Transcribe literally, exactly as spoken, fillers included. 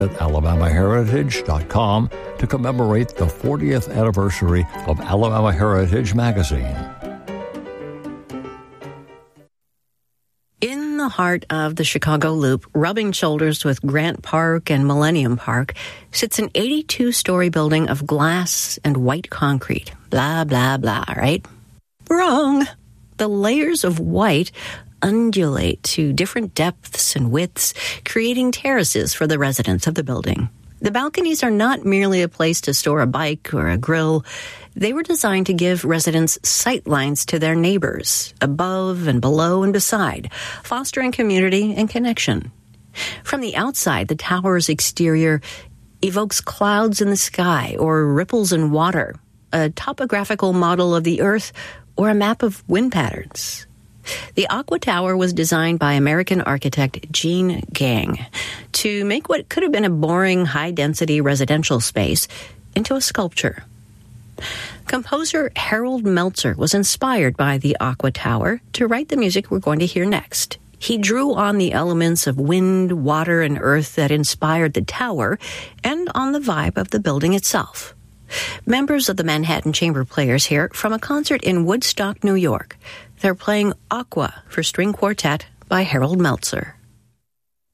at alabama heritage dot com to commemorate the fortieth anniversary of Alabama Heritage Magazine. In the heart of the Chicago Loop, rubbing shoulders with Grant Park and Millennium Park, sits an eighty-two-story building of glass and white concrete. Blah, blah, blah, right? Wrong. The layers of white undulate to different depths and widths, creating terraces for the residents of the building. The balconies are not merely a place to store a bike or a grill. They were designed to give residents sight lines to their neighbors, above and below and beside, fostering community and connection. From the outside, the tower's exterior evokes clouds in the sky or ripples in water, a topographical model of the earth, or a map of wind patterns. The Aqua Tower was designed by American architect Gene Gang to make what could have been a boring, high-density residential space into a sculpture. Composer Harold Meltzer was inspired by the Aqua Tower to write the music we're going to hear next. He drew on the elements of wind, water, and earth that inspired the tower and on the vibe of the building itself. Members of the Manhattan Chamber Players here from a concert in Woodstock, New York. They're playing Aqua for String Quartet by Harold Meltzer.